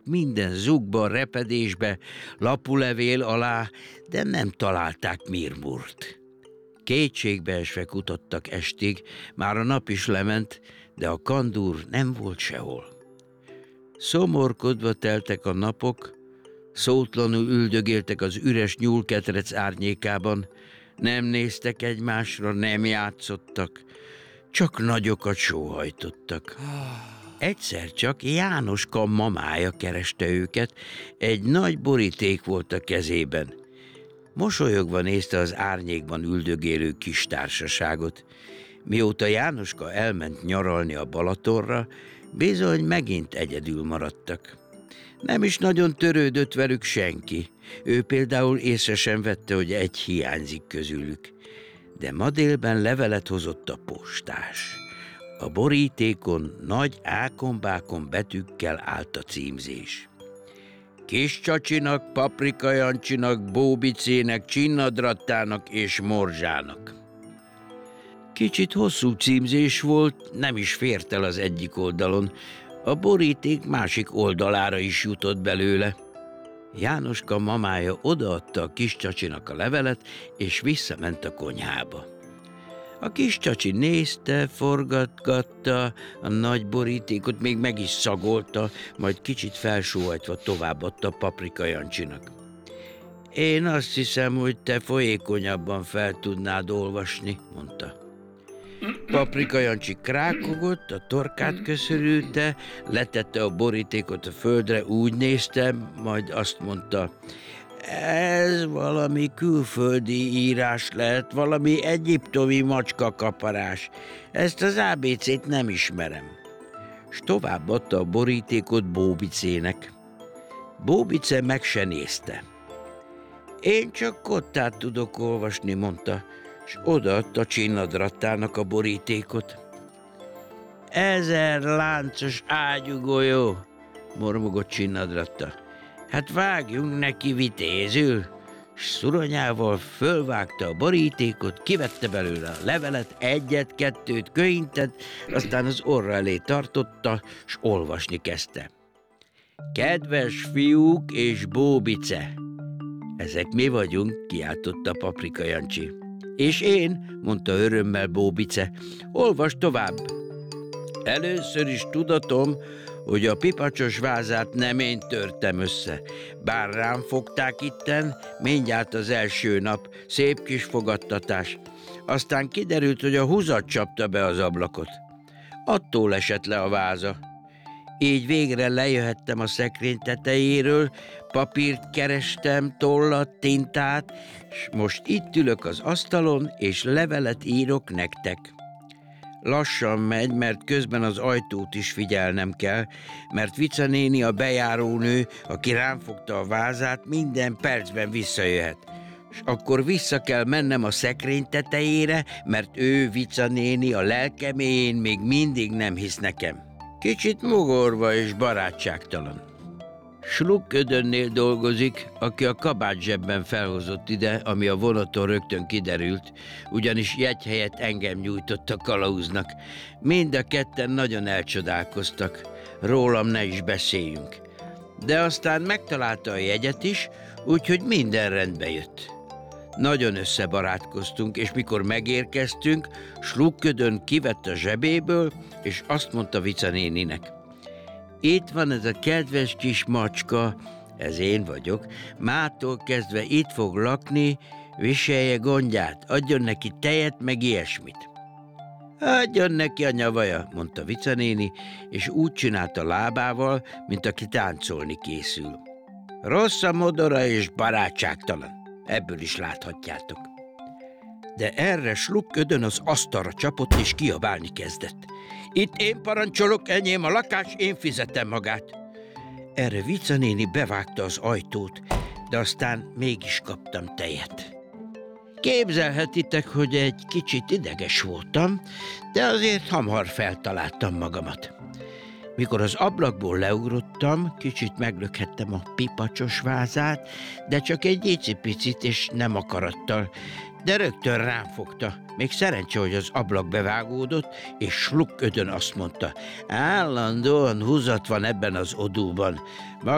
minden zugba, repedésbe, lapulevél alá, de nem találták Mirmurt. Kétségbeesve kutattak estig, már a nap is lement, de a kandúr nem volt sehol. Szomorkodva teltek a napok, szótlanul üldögéltek az üres nyúlketrec árnyékában, nem néztek egymásra, nem játszottak, csak nagyokat sóhajtottak. Egyszer csak Jánoska mamája kereste őket, egy nagy boríték volt a kezében. Mosolyogva nézte az árnyékban üldögélő kis társaságot. Mióta Jánoska elment nyaralni a Balatonra, bizony megint egyedül maradtak. Nem is nagyon törődött velük senki. Ő például észre sem vette, hogy egy hiányzik közülük. De ma délben levelet hozott a postás. A borítékon nagy ákombákon betűkkel állt a címzés. Kis Csacsinak, Paprika Jancsinak, Bóbicének, Csinnadrattának és Morzsának. Kicsit hosszú címzés volt, nem is fért el az egyik oldalon, a boríték másik oldalára is jutott belőle. Jánoska mamája odaadta a kis Csacsinak a levelet, és visszament a konyhába. A kis Csacsi nézte, forgatgatta a nagy borítékot, még meg is szagolta, majd kicsit felsóhajtva továbbadta Paprika Jancsinak. Én azt hiszem, hogy te folyékonyabban fel tudnád olvasni, mondta. Paprika Jancsi krákogott, a torkát köszörülte, letette a borítékot a földre, úgy nézte, majd azt mondta, ez valami külföldi írás lehet, valami egyiptomi macskakaparás. Ezt az ABC-t nem ismerem. S továbbadta a borítékot Bóbicének. Bóbice meg se nézte. Én csak kottát tudok olvasni, mondta, s odaadta Csinnadrattának a borítékot. 1000 láncos ágyúgolyó, mormogott Csinnadratta. Hát vágjunk neki vitézül, s szuronyával fölvágta a borítékot, kivette belőle a levelet, egyet-kettőt köintett, aztán az orra elé tartotta, s olvasni kezdte. Kedves fiúk és Bóbice! Ezek mi vagyunk, kiáltotta Paprika Jancsi. És én, mondta örömmel Bóbice, olvasd tovább. Először is tudatom, hogy a pipacsos vázát nem én törtem össze. Bár rám fogták itten, mindjárt az első nap, szép kis fogadtatás. Aztán kiderült, hogy a húzat csapta be az ablakot. Attól esett le a váza. Így végre lejöhettem a szekrény tetejéről, papírt kerestem, tollat, tintát, s most itt ülök az asztalon, és levelet írok nektek. Lassan megy, mert közben az ajtót is figyelnem kell, mert Vica néni a bejárónő, aki rám fogta a vázát, minden percben visszajöhet. És akkor vissza kell mennem a szekrény tetejére, mert ő, Vica néni, a lelkeméjén még mindig nem hisz nekem. Kicsit mogorva és barátságtalan. Slukködönnél dolgozik, aki a kabátzsebben felhozott ide, ami a vonaton rögtön kiderült, ugyanis jegy helyett engem nyújtott a kalauznak. Mind a ketten nagyon elcsodálkoztak, rólam ne is beszéljünk. De aztán megtalálta a jegyet is, úgyhogy minden rendbe jött. Nagyon összebarátkoztunk, és mikor megérkeztünk, Slukködön kivett a zsebéből, és azt mondta Vica néninek. Itt van ez a kedves kis macska, ez én vagyok, mától kezdve itt fog lakni, viselje gondját, adjon neki tejet, meg ilyesmit. Adjon neki a nyavaja, mondta Vica néni, és úgy csinálta lábával, mint aki táncolni készül. Rossz a modora és barátságtalan, ebből is láthatjátok. De erre Slukködön az asztalra csapott, és kiabálni kezdett. Itt én parancsolok, enyém a lakás, én fizetem magát. Erre Vica néni bevágta az ajtót, de aztán mégis kaptam tejet. Képzelhetitek, hogy egy kicsit ideges voltam, de azért hamar feltaláltam magamat. Mikor az ablakból leugrottam, kicsit meglökhettem a pipacsos vázát, de csak egy icipicit és nem akarattal, de rögtön rám fogta. Még szerencse, hogy az ablak bevágódott, és Slukködön azt mondta, állandóan húzat van ebben az odúban.